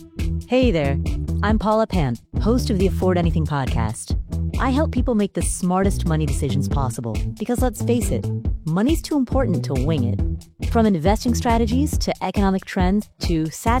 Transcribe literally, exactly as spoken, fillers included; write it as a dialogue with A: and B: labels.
A: Hey there, I'm Paula Pant, host of the Afford Anything podcast. I help people make the smartest money decisions possible because let's face it, money's too important to wing it. From investing strategies to economic trends to sad